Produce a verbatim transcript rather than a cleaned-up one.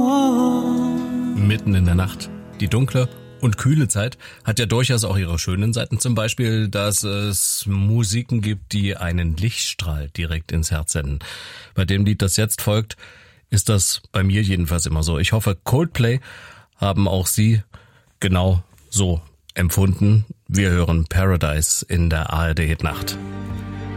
Mitten in der Nacht, die dunkle und kühle Zeit hat ja durchaus auch ihre schönen Seiten. Zum Beispiel, dass es Musiken gibt, die einen Lichtstrahl direkt ins Herz senden. Bei dem Lied, das jetzt folgt, ist das bei mir jedenfalls immer so. Ich hoffe, Coldplay haben auch Sie genau so empfunden. Wir hören Paradise in der A R D Hit Nacht.